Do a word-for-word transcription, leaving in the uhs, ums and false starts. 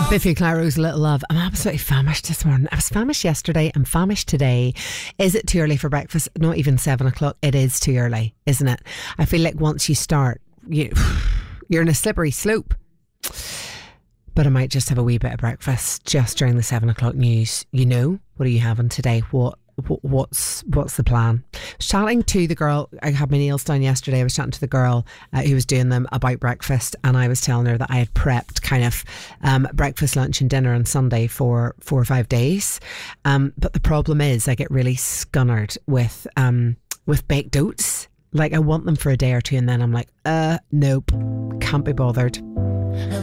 Biffy Clyro's Little Love. I'm absolutely famished this morning. I was famished yesterday. I'm famished today. Is it too early for breakfast? Not even seven o'clock. It is too early, isn't it? I feel like once you start, you, you're in a slippery slope. But I might just have a wee bit of breakfast just during the seven o'clock news. You know, what are you having today? What What's what's the plan? I was chatting to the girl. I had my nails done yesterday. I was chatting to the girl uh, who was doing them about breakfast, and I was telling her that I had prepped kind of um, breakfast, lunch and dinner on Sunday for four or five days. Um, but the problem is I get really scunnered with um, with baked oats. Like I want them for a day or two and then I'm like, uh, nope, can't be bothered.